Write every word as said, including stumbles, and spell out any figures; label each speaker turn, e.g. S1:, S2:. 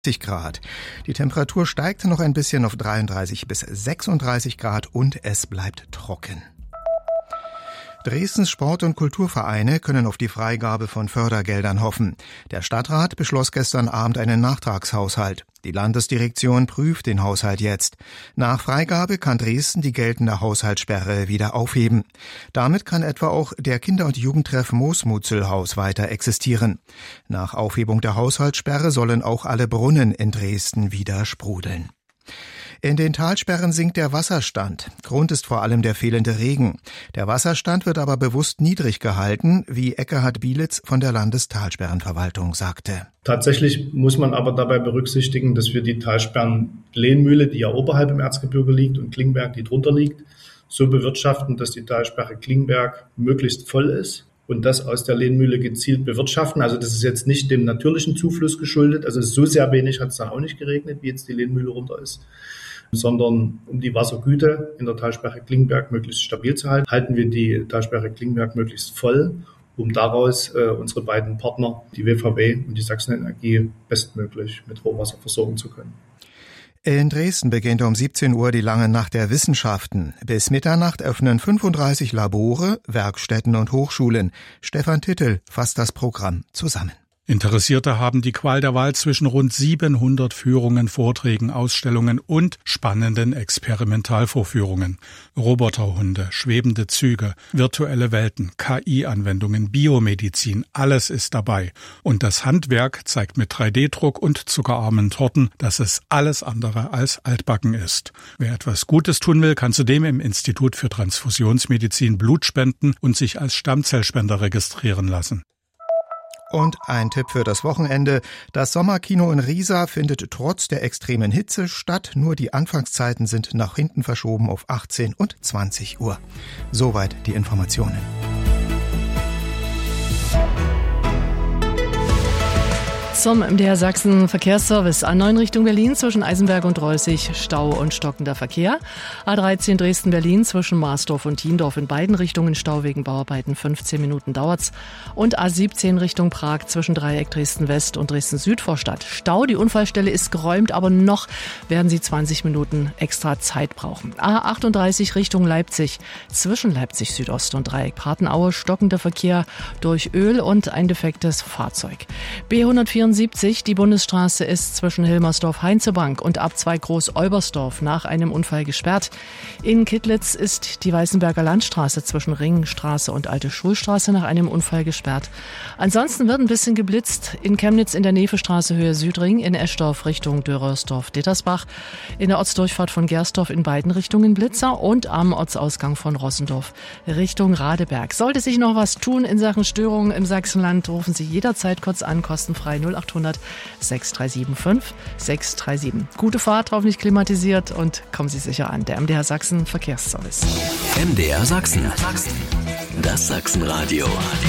S1: Grad. Die Temperatur steigt noch ein bisschen auf dreiunddreißig bis sechsunddreißig Grad und es bleibt trocken. Dresdens Sport- und Kulturvereine können auf die Freigabe von Fördergeldern hoffen. Der Stadtrat beschloss gestern Abend einen Nachtragshaushalt. Die Landesdirektion prüft den Haushalt jetzt. Nach Freigabe kann Dresden die geltende Haushaltssperre wieder aufheben. Damit kann etwa auch der Kinder- und Jugendtreff Moosmutzelhaus weiter existieren. Nach Aufhebung der Haushaltssperre sollen auch alle Brunnen in Dresden wieder sprudeln. In den Talsperren sinkt der Wasserstand. Grund ist vor allem der fehlende Regen. Der Wasserstand wird aber bewusst niedrig gehalten, wie Ekkehard Bielitz von der Landestalsperrenverwaltung sagte.
S2: Tatsächlich muss man aber dabei berücksichtigen, dass wir die Talsperren-Lehnmühle, die ja oberhalb im Erzgebirge liegt, und Klingberg, die drunter liegt, so bewirtschaften, dass die Talsperre Klingberg möglichst voll ist und das aus der Lehnmühle gezielt bewirtschaften. Also das ist jetzt nicht dem natürlichen Zufluss geschuldet. Also so sehr wenig hat es dann auch nicht geregnet, wie jetzt die Lehnmühle runter ist, sondern um die Wassergüte in der Talsperre Klingberg möglichst stabil zu halten, halten wir die Talsperre Klingberg möglichst voll, um daraus äh, unsere beiden Partner, die W V W und die Sachsen-Energie, bestmöglich mit Rohwasser versorgen zu können.
S1: In Dresden beginnt um siebzehn Uhr die lange Nacht der Wissenschaften. Bis Mitternacht öffnen fünfunddreißig Labore, Werkstätten und Hochschulen. Stefan Tittel fasst das Programm zusammen.
S3: Interessierte haben die Qual der Wahl zwischen rund siebenhundert Führungen, Vorträgen, Ausstellungen und spannenden Experimentalvorführungen. Roboterhunde, schwebende Züge, virtuelle Welten, K I-Anwendungen, Biomedizin, alles ist dabei. Und das Handwerk zeigt mit drei D Druck und zuckerarmen Torten, dass es alles andere als altbacken ist. Wer etwas Gutes tun will, kann zudem im Institut für Transfusionsmedizin Blut spenden und sich als Stammzellspender registrieren lassen.
S1: Und ein Tipp für das Wochenende. Das Sommerkino in Riesa findet trotz der extremen Hitze statt. Nur die Anfangszeiten sind nach hinten verschoben auf achtzehn und zwanzig Uhr. Soweit die Informationen.
S4: Zum M D R Sachsen Verkehrsservice. A neun Richtung Berlin zwischen Eisenberg und Reußig Stau und stockender Verkehr. A dreizehn Dresden-Berlin zwischen Marsdorf und Tiendorf in beiden Richtungen Stau wegen Bauarbeiten. fünfzehn Minuten dauert's. Und A siebzehn Richtung Prag zwischen Dreieck Dresden-West und Dresden-Süd-Vorstadt. Stau, die Unfallstelle ist geräumt, aber noch werden Sie zwanzig Minuten extra Zeit brauchen. A achtunddreißig Richtung Leipzig zwischen Leipzig-Südost und Dreieck Partenaue stockender Verkehr durch Öl und ein defektes Fahrzeug. B hundertvierundsiebzig, die Bundesstraße ist zwischen Hilmersdorf-Heinzebank und Abzweig Groß-Olbersdorf nach einem Unfall gesperrt. In Kittlitz ist die Weißenberger Landstraße zwischen Ringstraße und Alte Schulstraße nach einem Unfall gesperrt. Ansonsten wird ein bisschen geblitzt. In Chemnitz in der Nevestraße Höhe Südring, in Eschdorf Richtung Dörrersdorf-Dittersbach, in der Ortsdurchfahrt von Gersdorf in beiden Richtungen Blitzer und am Ortsausgang von Rossendorf Richtung Radeberg. Sollte sich noch was tun in Sachen Störungen im Sachsenland, rufen Sie jederzeit kurz an, kostenfrei null achthundert sechs drei sieben fünf sechs drei sieben. Gute Fahrt, hoffentlich klimatisiert und kommen Sie sicher an. Der M D R Sachsen Verkehrsservice.
S5: M D R Sachsen. Das Sachsenradio.